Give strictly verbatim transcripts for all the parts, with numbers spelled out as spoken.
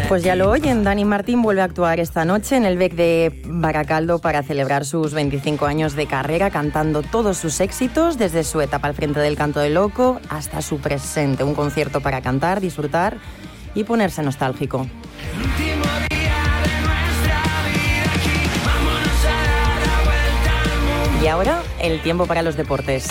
Pues ya lo oyen, Dani Martín vuelve a actuar esta noche en el Bec de Baracaldo para celebrar sus veinticinco años de carrera, cantando todos sus éxitos, desde su etapa al frente del Canto del Loco hasta su presente. Un concierto para cantar, disfrutar y ponerse nostálgico. Y ahora, el tiempo para los deportes.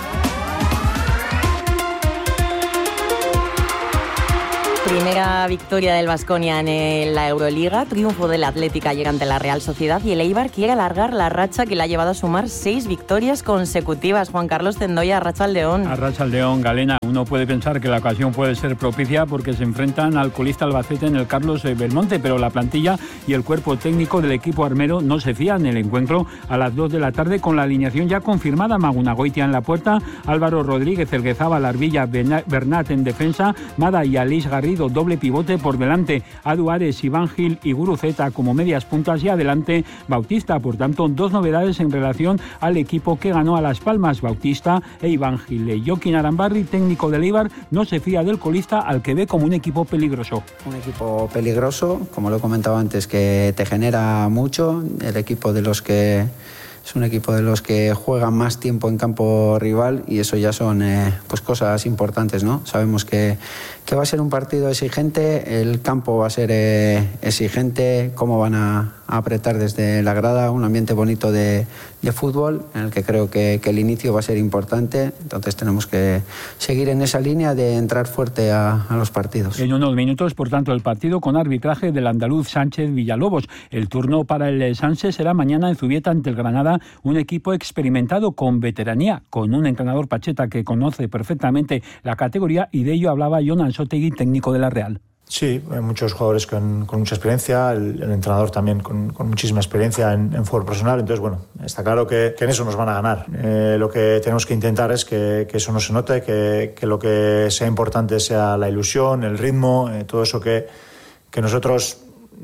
Primera victoria del Baskonia en la Euroliga, triunfo del Atlético ayer ante la Real Sociedad, y el Eibar quiere alargar la racha que le ha llevado a sumar seis victorias consecutivas. Juan Carlos Tendoya, Arratsaldeon. Arratsaldeon, Galena. Uno puede pensar que la ocasión puede ser propicia porque se enfrentan al colista Albacete en el Carlos Belmonte, pero la plantilla y el cuerpo técnico del equipo armero no se fían. El encuentro a las dos de la tarde con la alineación ya confirmada: Magunagoitia en la puerta, Álvaro Rodríguez, Elguezaba, Larvilla, Bernat en defensa, Mada y Alís Garrido doble pivote por delante, Adu Ares, Iván Gil y Guruceta como medias puntas, y adelante Bautista. Por tanto, dos novedades en relación al equipo que ganó a Las Palmas, Bautista e Iván Gil. Joaquín Arambarri, técnico del Eibar, no se fía del colista, al que ve como un equipo peligroso. Un equipo peligroso, como lo he comentado antes, que te genera mucho. El equipo de los que es un equipo de los que juegan más tiempo en campo rival, y eso ya son eh, pues cosas importantes, ¿no? Sabemos que, que va a ser un partido exigente, el campo va a ser eh, exigente, cómo van a, a apretar desde la grada, un ambiente bonito de, de fútbol en el que creo que, que el inicio va a ser importante. Entonces tenemos que seguir en esa línea de entrar fuerte a, a los partidos. En unos minutos, por tanto, el partido con arbitraje del andaluz Sánchez Villalobos. El turno para el Sánchez será mañana en Zubieta ante el Granada, un equipo experimentado con veteranía, con un entrenador Pacheta que conoce perfectamente la categoría, y de ello hablaba Jon Ansotegui, técnico de la Real. Sí, hay muchos jugadores con, con mucha experiencia, el, el entrenador también con, con muchísima experiencia en, en fútbol profesional. Entonces, bueno, está claro que, que en eso nos van a ganar. Eh, lo que tenemos que intentar es que, que eso no se note, que, que lo que sea importante sea la ilusión, el ritmo, eh, todo eso que, que nosotros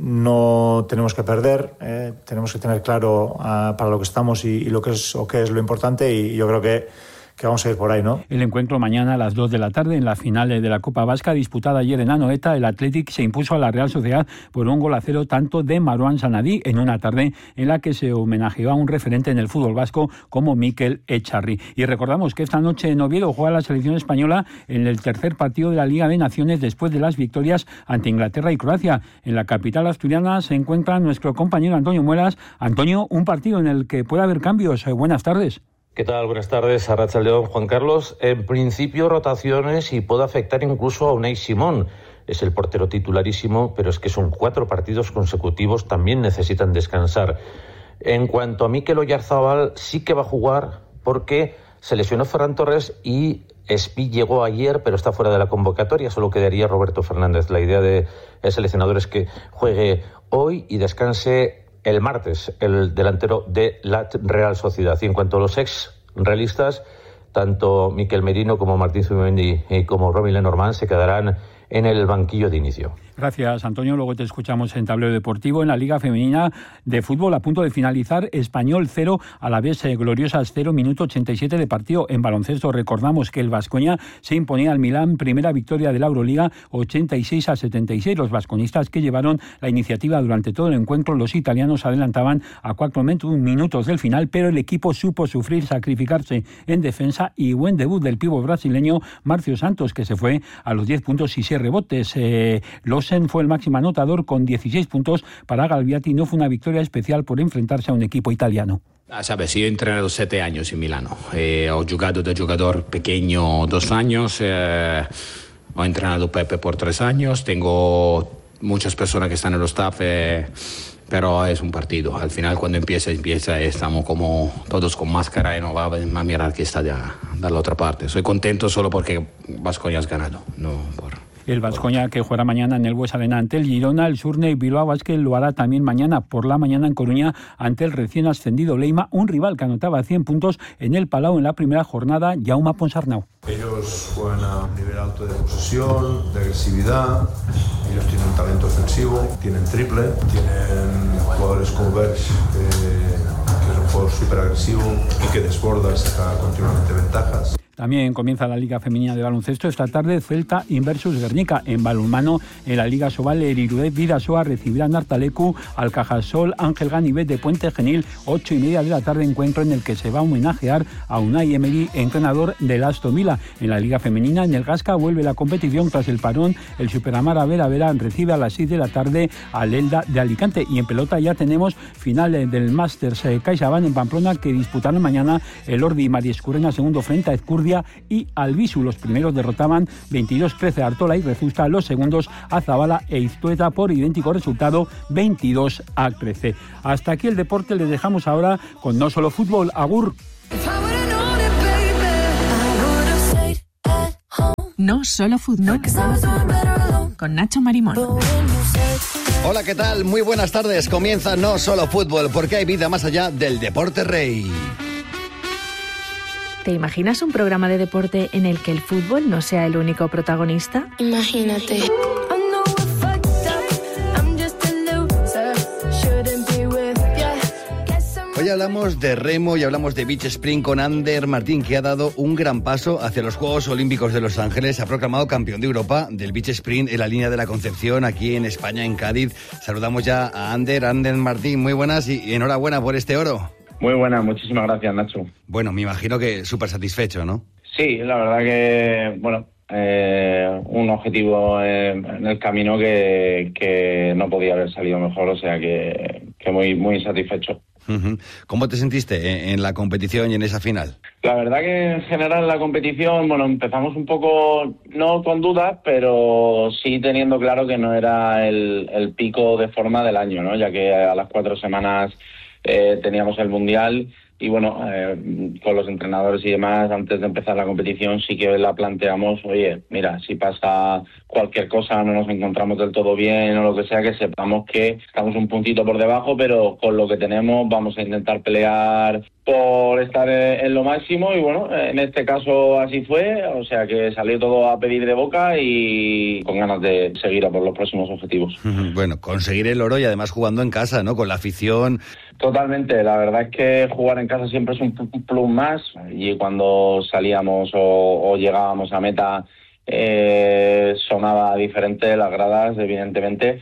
no tenemos que perder. Eh, tenemos que tener claro uh, para lo que estamos y, y lo que es o qué es lo importante, y yo creo que que vamos a ir por ahí, ¿no? El encuentro mañana a las dos de la tarde en la final de la Copa Vasca disputada ayer en Anoeta. El Athletic se impuso a la Real Sociedad por un gol a cero tanto de Marouane Sanadí, en una tarde en la que se homenajeó a un referente en el fútbol vasco como Mikel Echarri. Y recordamos que esta noche en Oviedo juega la selección española en el tercer partido de la Liga de Naciones después de las victorias ante Inglaterra y Croacia. En la capital asturiana se encuentra nuestro compañero Antonio Muelas. Antonio, un partido en el que puede haber cambios. Buenas tardes. ¿Qué tal? Buenas tardes, Arratsaldeon, Juan Carlos. En principio, rotaciones, y puede afectar incluso a Unai Simón. Es el portero titularísimo, pero es que son cuatro partidos consecutivos, también necesitan descansar. En cuanto a Mikel Oyarzabal, sí que va a jugar porque se lesionó Ferran Torres y Espi llegó ayer, pero está fuera de la convocatoria. Solo quedaría Roberto Fernández. La idea del seleccionador es que juegue hoy y descanse el martes el delantero de la Real Sociedad. Y en cuanto a los ex realistas, tanto Miquel Merino como Martín Zubimendi y como Robin Lenormand se quedarán en el banquillo de inicio. Gracias, Antonio. Luego te escuchamos en Tablero Deportivo. En la Liga Femenina de Fútbol, a punto de finalizar, Español cero, Alavés eh, Gloriosas cero, minuto ochenta y siete de partido. En baloncesto recordamos que el Baskonia se imponía al Milán, primera victoria de la Euroliga, ochenta y seis a setenta y seis. Los vasconistas, que llevaron la iniciativa durante todo el encuentro, los italianos adelantaban a cuatro minutos del final, pero el equipo supo sufrir, sacrificarse en defensa, y buen debut del pívot brasileño Márcio Santos, que se fue a los diez puntos y seis rebotes. Eh, los fue el máximo anotador con dieciséis puntos. Para Galviati no fue una victoria especial por enfrentarse a un equipo italiano. Ah, sabes, yo he entrenado siete años en Milano. Eh, he jugado de jugador pequeño dos años. Eh, he entrenado Pepe por tres años. Tengo muchas personas que están en el staff, eh, pero es un partido. Al final, cuando empieza, empieza. Estamos como todos con máscara y no va a mirar que está de, de la otra parte. Soy contento solo porque Baskonia has ganado, no por... El Baskonia, que jugará mañana en el Buesa Arena ante el Girona. El Surne Bilbao Basket lo hará también mañana por la mañana en Coruña ante el recién ascendido Leima, un rival que anotaba cien puntos en el Palau en la primera jornada, Jaume Ponsarnau. Ellos juegan a un nivel alto de posesión, de agresividad. Ellos tienen un talento ofensivo, tienen triple, tienen jugadores como Bergs, eh, que es un jugador súper agresivo y que desborda y saca continuamente ventajas. También comienza la Liga Femenina de Baloncesto esta tarde, Celta versus Guernica. En balonmano, en la Liga Sobal, Erirudet Bidasoa recibirá Nartalecu al Cajasol Ángel Ganivet de Puente Genil, ocho y media de la tarde, encuentro en el que se va a homenajear a Unai Emery, entrenador del Aston Villa. En la Liga Femenina, en el Gasca, vuelve la competición tras el parón. El Superamara Vera Vera recibe a las seis de la tarde al Elda de Alicante. Y en pelota ya tenemos final del Masters eh, CaixaBank en Pamplona, que disputarán mañana el Ordi y Mariescurena segundo frente a Ezcurdia y Albisu. Los primeros derrotaban veintidós trece a Artola y Rezusta, los segundos a Zabala e Iztueta por idéntico resultado veintidós a trece. Hasta aquí el deporte, les dejamos ahora con No Solo Fútbol. Agur. No Solo Fútbol, con Nacho Marimón. Hola, ¿qué tal? Muy buenas tardes. Comienza No Solo Fútbol, porque hay vida más allá del deporte rey. ¿Te imaginas un programa de deporte en el que el fútbol no sea el único protagonista? Imagínate. Hoy hablamos de remo y hablamos de beach sprint con Ander Martín, que ha dado un gran paso hacia los Juegos Olímpicos de Los Ángeles. Se ha proclamado campeón de Europa del beach sprint en la línea de la Concepción, aquí en España, en Cádiz. Saludamos ya a Ander, Ander Martín. Muy buenas y enhorabuena por este oro. Muy buena, muchísimas gracias, Nacho. Bueno, me imagino que súper satisfecho, ¿no? Sí, la verdad que, bueno, eh, un objetivo en, en el camino que, que no podía haber salido mejor, o sea que, que muy, muy satisfecho. Uh-huh. ¿Cómo te sentiste en, en la competición y en esa final? La verdad que en general la competición, bueno, empezamos un poco, no con dudas, pero sí teniendo claro que no era el, el pico de forma del año, ¿no? Ya que a las cuatro semanas Eh, teníamos el Mundial y bueno, eh, con los entrenadores y demás, antes de empezar la competición sí que la planteamos, oye, mira, si pasa cualquier cosa, no nos encontramos del todo bien o lo que sea, que sepamos que estamos un puntito por debajo, pero con lo que tenemos vamos a intentar pelear por estar en lo máximo y bueno, en este caso así fue, o sea que salió todo a pedir de boca y con ganas de seguir a por los próximos objetivos. Bueno, conseguir el oro y además jugando en casa, ¿no? Con la afición. Totalmente, la verdad es que jugar en casa siempre es un plus más y cuando salíamos o, o llegábamos a meta eh, sonaba diferente las gradas, evidentemente.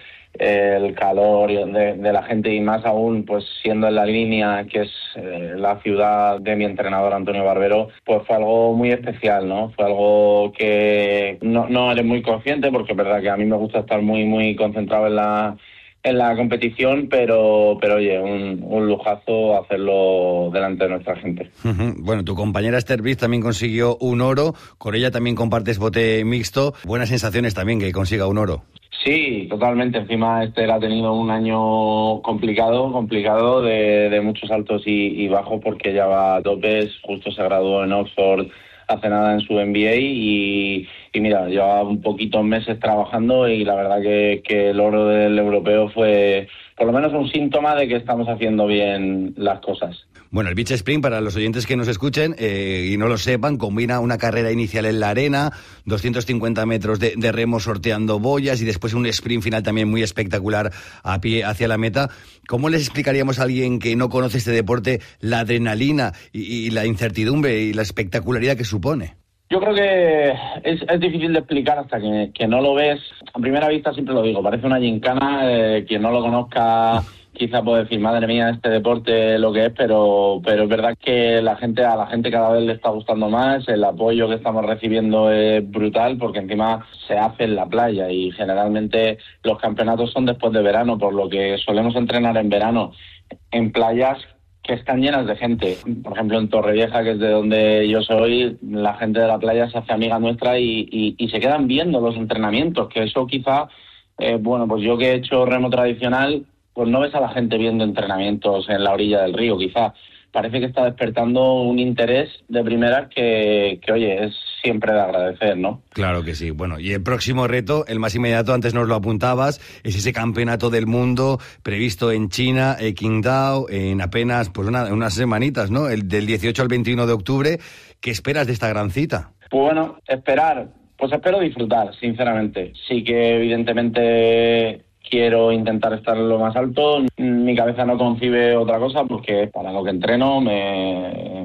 El calor de, de la gente y más aún pues siendo en la línea que es eh, la ciudad de mi entrenador Antonio Barbero, pues fue algo muy especial, ¿no? Fue algo que no, no eres muy consciente porque es verdad que a mí me gusta estar muy muy concentrado en la en la competición, pero pero oye, un, un lujazo hacerlo delante de nuestra gente. Uh-huh. Bueno, tu compañera Esther Briz también consiguió un oro, con ella también compartes bote mixto, buenas sensaciones también que consiga un oro. Sí, totalmente. Encima Esther ha tenido un año complicado, complicado de, de muchos altos y, y bajos porque ella va a topes, justo se graduó en Oxford hace nada en su M B A y, y mira, llevaba un poquitos meses trabajando y la verdad que, que el oro del europeo fue por lo menos un síntoma de que estamos haciendo bien las cosas. Bueno, el beach sprint, para los oyentes que nos escuchen eh, y no lo sepan, combina una carrera inicial en la arena, doscientos cincuenta metros de, de remo sorteando boyas y después un sprint final también muy espectacular a pie hacia la meta. ¿Cómo les explicaríamos a alguien que no conoce este deporte la adrenalina y, y la incertidumbre y la espectacularidad que supone? Yo creo que es, es difícil de explicar hasta que, que no lo ves. A primera vista siempre lo digo, parece una gincana, eh, quien no lo conozca quizá puede decir, madre mía, este deporte lo que es, pero pero es verdad que la gente a la gente cada vez le está gustando más, el apoyo que estamos recibiendo es brutal porque encima se hace en la playa y generalmente los campeonatos son después de verano, por lo que solemos entrenar en verano en playas que están llenas de gente. Por ejemplo, en Torrevieja, que es de donde yo soy, la gente de la playa se hace amiga nuestra y, y, y se quedan viendo los entrenamientos, que eso quizá, eh, bueno, pues yo que he hecho remo tradicional, pues no ves a la gente viendo entrenamientos en la orilla del río, quizá. Parece que está despertando un interés de primeras que, que, oye, es siempre de agradecer, ¿no? Claro que sí. Bueno, y el próximo reto, el más inmediato, antes nos lo apuntabas, es ese campeonato del mundo previsto en China, en Qingdao, en apenas pues una, unas semanitas, ¿no? El del dieciocho al veintiuno de octubre. ¿Qué esperas de esta gran cita? Pues bueno, esperar, pues espero disfrutar, sinceramente. Sí que evidentemente quiero intentar estar en lo más alto. Mi cabeza no concibe otra cosa porque para lo que entreno me,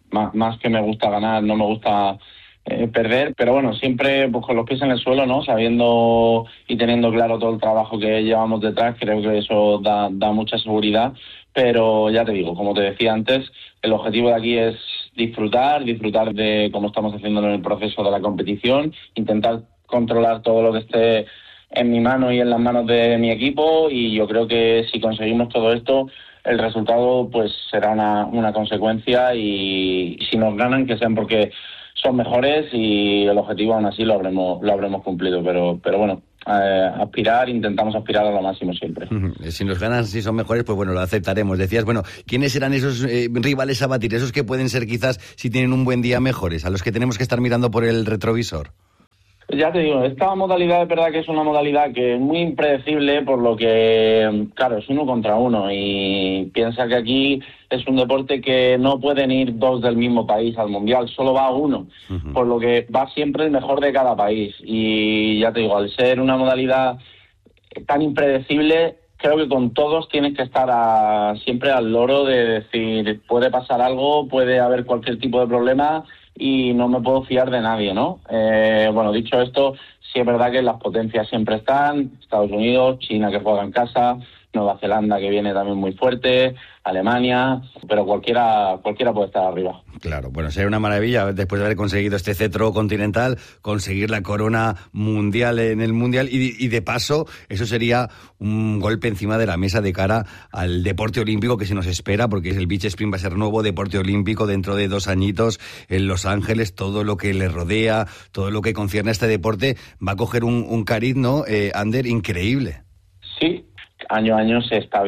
más, más que me gusta ganar, no me gusta eh, perder, pero bueno, siempre pues con los pies en el suelo, ¿no? Sabiendo y teniendo claro todo el trabajo que llevamos detrás, creo que eso da, da mucha seguridad, pero ya te digo, como te decía antes, el objetivo de aquí es disfrutar, disfrutar de cómo estamos haciendo en el proceso de la competición, intentar controlar todo lo que esté en mi mano y en las manos de mi equipo, y yo creo que si conseguimos todo esto, el resultado pues será una, una consecuencia, y si nos ganan, que sean porque son mejores, y el objetivo aún así lo habremos lo habremos cumplido, pero pero bueno, eh, aspirar, intentamos aspirar a lo máximo siempre. Si nos ganan, si son mejores, pues bueno, lo aceptaremos. Decías, bueno, ¿quiénes serán esos eh, rivales a batir? Esos que pueden ser quizás, si tienen un buen día, mejores, a los que tenemos que estar mirando por el retrovisor. Ya te digo, esta modalidad es verdad que es una modalidad que es muy impredecible, por lo que, claro, es uno contra uno, y piensa que aquí es un deporte que no pueden ir dos del mismo país al Mundial, solo va uno, uh-huh. Por lo que va siempre el mejor de cada país, y ya te digo, al ser una modalidad tan impredecible, creo que con todos tienes que estar a, siempre al loro de decir, puede pasar algo, puede haber cualquier tipo de problema, y no me puedo fiar de nadie, ¿no? Eh, bueno, dicho esto, sí es verdad que las potencias siempre están, Estados Unidos, China que juega en casa, Nueva Zelanda que viene también muy fuerte, Alemania, pero cualquiera cualquiera puede estar arriba. Claro, bueno, sería una maravilla después de haber conseguido este cetro continental, conseguir la corona mundial en el Mundial, y, y de paso, eso sería un golpe encima de la mesa de cara al deporte olímpico que se nos espera, porque el beach sprint va a ser nuevo deporte olímpico dentro de dos añitos en Los Ángeles. Todo lo que le rodea, todo lo que concierne a este deporte va a coger un, un cariz, ¿no, eh, Ander, increíble? Sí. Año a año se está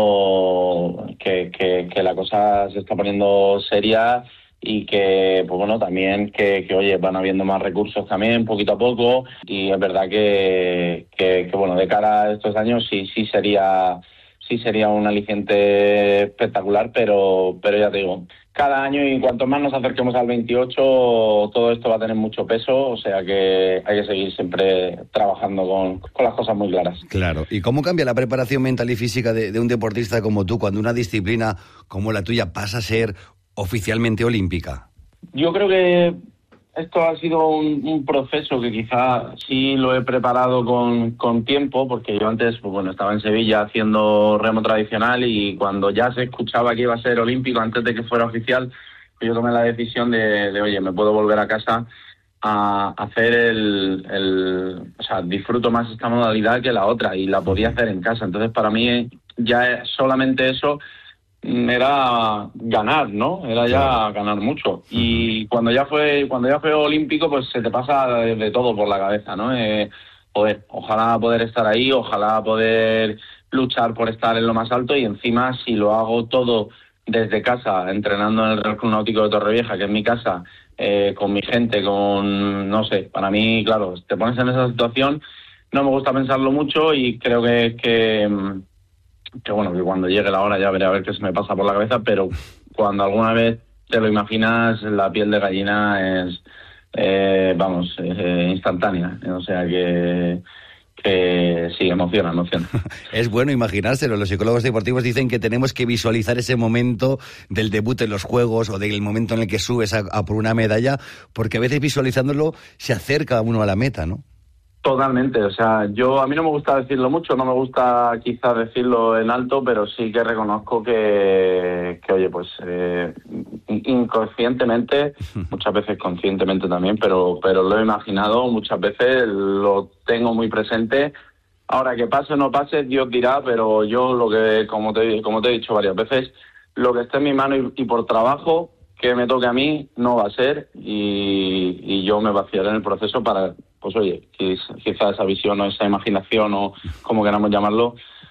viendo que, que, que la cosa se está poniendo seria, y que, pues bueno, también que, que, oye, van habiendo más recursos también, poquito a poco, y es verdad que, que, que bueno, de cara a estos años sí, sí sería, sí sería un aliciente espectacular, pero, pero ya te digo, cada año, y cuanto más nos acerquemos al veintiocho, todo esto va a tener mucho peso, o sea que hay que seguir siempre trabajando con, con las cosas muy claras. Claro. ¿Y cómo cambia la preparación mental y física de, de un deportista como tú cuando una disciplina como la tuya pasa a ser oficialmente olímpica? Yo creo que esto ha sido un, un proceso que quizá sí lo he preparado con, con tiempo, porque yo antes, pues bueno, estaba en Sevilla haciendo remo tradicional, y cuando ya se escuchaba que iba a ser olímpico, antes de que fuera oficial, yo tomé la decisión de, de oye, me puedo volver a casa a hacer el, el... O sea, disfruto más esta modalidad que la otra, y la podía hacer en casa. Entonces, para mí, ya solamente eso era ganar, ¿no? Era ya ganar mucho. Y cuando ya fue cuando ya fue olímpico, pues se te pasa de, de todo por la cabeza, ¿no? Eh, joder, ojalá poder estar ahí, ojalá poder luchar por estar en lo más alto, y encima si lo hago todo desde casa, entrenando en el Real Club Náutico de Torrevieja, que es mi casa, eh, con mi gente, con, no sé, para mí, claro, te pones en esa situación, no me gusta pensarlo mucho, y creo que que que bueno, que cuando llegue la hora ya veré a ver qué se me pasa por la cabeza, pero cuando alguna vez te lo imaginas, la piel de gallina es, eh, vamos, eh, instantánea, o sea que, que sí, emociona, emociona. Es bueno imaginárselo, los psicólogos deportivos dicen que tenemos que visualizar ese momento del debut en los Juegos, o del momento en el que subes a, a por una medalla, porque a veces visualizándolo se acerca uno a la meta, ¿no? Totalmente, o sea, yo a mí no me gusta decirlo mucho, no me gusta quizás decirlo en alto, pero sí que reconozco que, que oye, pues eh, inconscientemente, muchas veces conscientemente también, pero pero lo he imaginado muchas veces, lo tengo muy presente. Ahora, que pase o no pase, Dios dirá, pero yo lo que, como te, como te he dicho varias veces, lo que esté en mi mano y, y por trabajo que me toque a mí no va a ser, y, y yo me vaciaré en el proceso para, pues oye, quizá esa visión o esa imaginación, o como queramos llamarlo,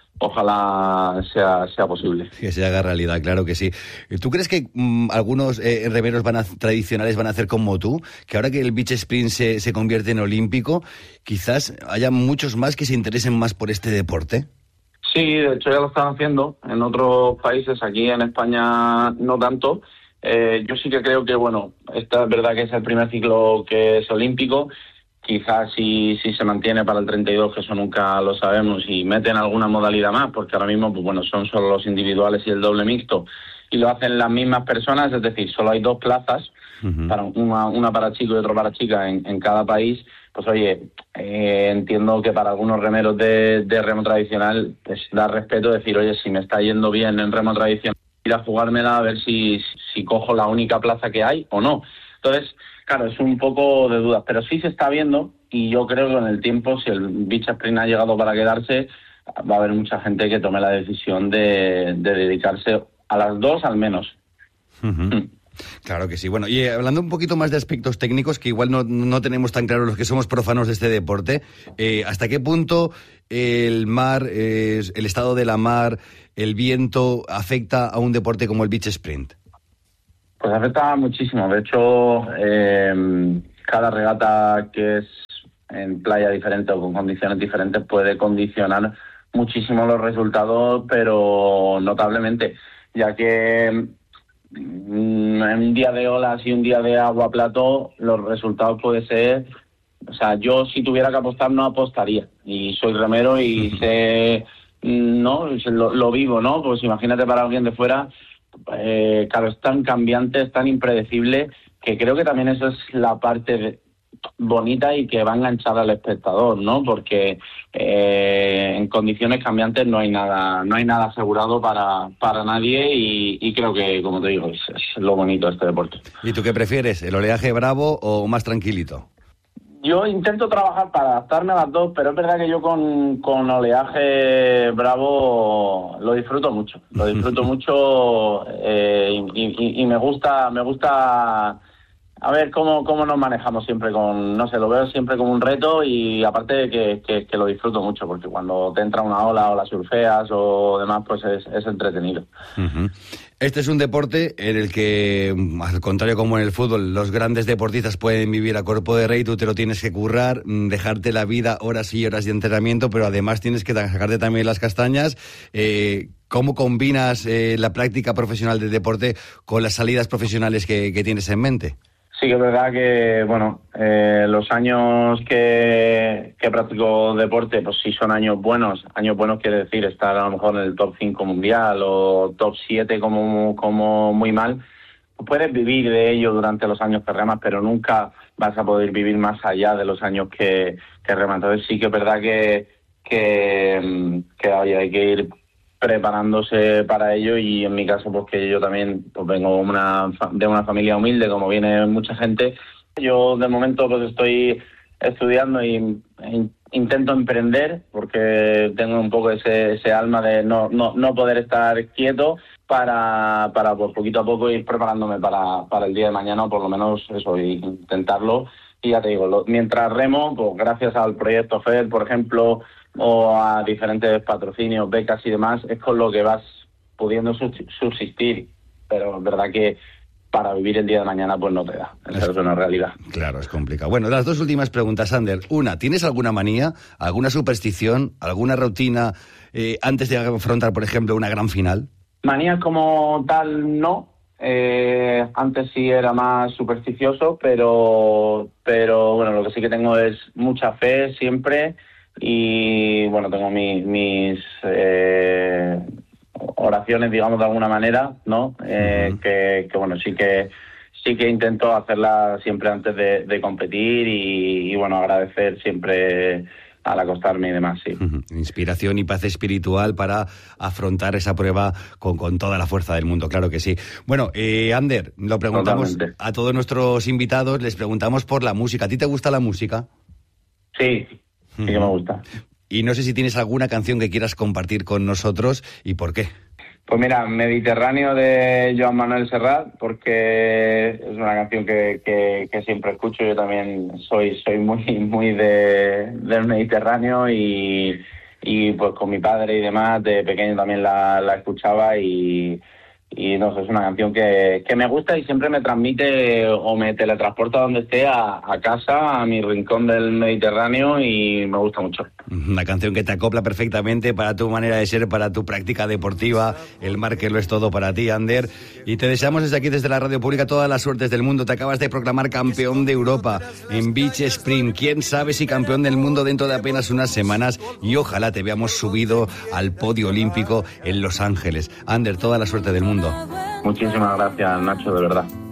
ojalá sea sea posible. Que se haga realidad, claro que sí. ¿Tú crees que mmm, algunos eh, remeros van a, tradicionales van a hacer como tú? Que ahora que el beach sprint se, se convierte en olímpico, quizás haya muchos más que se interesen más por este deporte. Sí, de hecho ya lo están haciendo en otros países, aquí en España no tanto. Eh, yo sí que creo que, bueno, esta es verdad que es el primer ciclo que es olímpico. Quizás si, si se mantiene para el treinta y dos, que eso nunca lo sabemos, y meten alguna modalidad más, porque ahora mismo, pues bueno, son solo los individuales y el doble mixto, y lo hacen las mismas personas, es decir, solo hay dos plazas, uh-huh. para una, una para chico y otra para chica en, en cada país, pues oye, eh, entiendo que para algunos remeros de, de remo tradicional pues da respeto decir, oye, si me está yendo bien en remo tradicional, ir a jugármela a ver si, si cojo la única plaza que hay o no. Entonces, claro, es un poco de dudas, pero sí se está viendo y yo creo que con el tiempo, si el Beach Sprint ha llegado para quedarse, va a haber mucha gente que tome la decisión de, de dedicarse a las dos al menos. Uh-huh. Mm. Claro que sí. Bueno, y hablando un poquito más de aspectos técnicos, que igual no, no tenemos tan claro los que somos profanos de este deporte, eh, ¿hasta qué punto el mar, eh, el estado de la mar, el viento, afecta a un deporte como el Beach Sprint? Pues afecta muchísimo. De hecho, eh, cada regata que es en playa diferente o con condiciones diferentes puede condicionar muchísimo los resultados, pero notablemente, ya que en un día de olas y un día de agua plató, los resultados puede ser, o sea, yo si tuviera que apostar no apostaría, y soy remero y sé, no, lo, lo vivo, ¿no? Pues imagínate para alguien de fuera, eh, claro, es tan cambiante, es tan impredecible, que creo que también eso es la parte de, bonita y que va a enganchar al espectador, ¿no? Porque eh, en condiciones cambiantes no hay nada, no hay nada asegurado para, para nadie y, y creo que, como te digo, es, es lo bonito de este deporte. ¿Y tú qué prefieres, el oleaje bravo o más tranquilito? Yo intento trabajar para adaptarme a las dos, pero es verdad que yo con, con oleaje bravo lo disfruto mucho, lo disfruto mucho eh, y, y, y me gusta, me gusta a ver cómo, cómo nos manejamos siempre con, no sé, lo veo siempre como un reto y aparte de que, que, que lo disfruto mucho, porque cuando te entra una ola o la surfeas o demás, pues es, es entretenido. Uh-huh. Este es un deporte en el que, al contrario como en el fútbol, los grandes deportistas pueden vivir a cuerpo de rey, tú te lo tienes que currar, dejarte la vida horas y horas de entrenamiento, pero además tienes que sacarte también las castañas. Eh, ¿Cómo combinas eh, la práctica profesional del deporte con las salidas profesionales que, que tienes en mente? Sí que es verdad que, bueno, eh, los años que, que practico deporte, pues sí son años buenos. Años buenos quiere decir estar a lo mejor en el top cinco mundial o top siete como, como muy mal. Puedes vivir de ello durante los años que remas, pero nunca vas a poder vivir más allá de los años que, que remas. Entonces sí que es verdad que, que, que oye, hay que ir preparándose para ello y en mi caso pues que yo también pues vengo una, de una familia humilde como viene mucha gente. Yo de momento pues estoy estudiando y e intento emprender porque tengo un poco ese, ese alma de no, no, no poder estar quieto para, para pues, poquito a poco ir preparándome para, para el día de mañana o por lo menos eso, intentarlo. Y ya te digo, lo, mientras remo, pues gracias al proyecto F E D, por ejemplo, o a diferentes patrocinios, becas y demás, es con lo que vas pudiendo subsistir, pero es verdad que para vivir el día de mañana pues no te da, esa es una realidad. Claro, es complicado. Bueno, las dos últimas preguntas, Ander. Una, ¿tienes alguna manía, alguna superstición, alguna rutina eh, antes de afrontar, por ejemplo, una gran final? Manías como tal no, eh, antes sí era más supersticioso, pero, pero bueno, lo que sí que tengo es mucha fe siempre. Y bueno, tengo mi, mis eh, oraciones, digamos, de alguna manera, ¿no? Eh, uh-huh. que, que bueno, sí que sí que intento hacerlas siempre antes de, de competir y, y bueno, agradecer siempre al acostarme y demás, sí. Uh-huh. Inspiración y paz espiritual para afrontar esa prueba con, con toda la fuerza del mundo, claro que sí. Bueno, eh, Ander, lo preguntamos Totalmente. A todos nuestros invitados, les preguntamos por la música. ¿A ti te gusta la música? Sí. Sí que me gusta. Y no sé si tienes alguna canción que quieras compartir con nosotros y por qué. Pues mira, Mediterráneo de Joan Manuel Serrat, porque es una canción que, que, que siempre escucho. Yo también soy soy muy muy de, del Mediterráneo y, y pues con mi padre y demás, de pequeño también la, la escuchaba y... Y no sé, es una canción que, que me gusta y siempre me transmite o me teletransporta donde esté a, a casa, a mi rincón del Mediterráneo y me gusta mucho. Una canción que te acopla perfectamente para tu manera de ser, para tu práctica deportiva, el mar que lo es todo para ti, Ander. Y te deseamos desde aquí, desde la Radio Pública, todas las suertes del mundo. Te acabas de proclamar campeón de Europa en Beach Sprint. Quién sabe si campeón del mundo dentro de apenas unas semanas y ojalá te veamos subido al podio olímpico en Los Ángeles. Ander, toda la suerte del mundo. Muchísimas gracias, Nacho, de verdad.